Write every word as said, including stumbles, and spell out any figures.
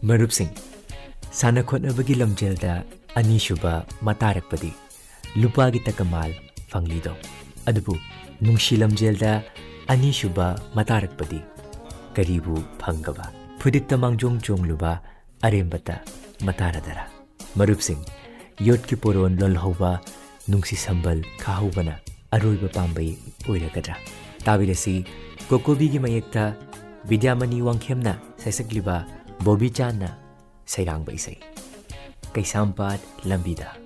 ꯃꯔꯨꯞꯁꯤꯡ, ꯁꯥꯟꯅ ꯈꯣꯠꯅꯕꯒꯤ ꯂꯝꯖꯦꯜꯗ ꯑꯅꯤꯁꯨꯕ ꯃꯇꯥꯔꯛꯄꯗꯤ ꯂꯨꯄꯥꯒꯤ ꯇꯀꯃꯥꯜ ꯐꯪꯂꯤꯗꯣ, ꯑꯗꯨꯕꯨ ꯅꯨꯡꯁꯤ ꯂꯝꯖꯦꯜꯗ ꯑꯅꯤꯁꯨꯕ ꯃꯇꯥꯔꯛꯄꯗꯤ ꯀꯔꯤꯕꯨ ꯐꯪꯒꯕ? ꯐꯨꯗꯤꯠꯇ ꯃꯥꯡꯖꯣꯡ ꯆꯣꯡꯂꯨꯕ ꯑꯔꯦꯝꯕꯇ ꯃꯇꯥꯔꯗꯔꯥ? ꯃꯔꯨꯞꯁꯤꯡ, ꯌꯣꯠꯀꯤ ꯄꯣꯔꯣꯟ ꯂꯣꯜꯍꯧꯕ ꯅꯨꯡꯁꯤ ꯁꯝꯕꯜ ꯈꯥꯍꯧꯕꯅ ꯑꯔꯣꯏꯕ ꯄꯥꯝꯕꯩ ꯑꯣꯏꯔꯒꯗ꯭ꯔꯥ? ꯇꯥꯕꯤꯔꯁꯤ ꯀꯣꯀꯣꯕꯤꯒꯤ ꯃꯌꯦꯛꯇ ꯕꯤꯗ꯭ꯌꯥꯃꯅꯤ ꯋꯥꯡꯈꯦꯝꯅ ꯁꯩꯁꯛꯂꯤꯕ ꯕꯣꯕꯤ ꯆꯥꯟꯅ ꯁꯩꯔꯥꯡꯕ ꯏꯁꯩ ꯀꯩꯁꯥꯝꯄꯥꯠ ꯂꯝꯕꯤꯗ꯫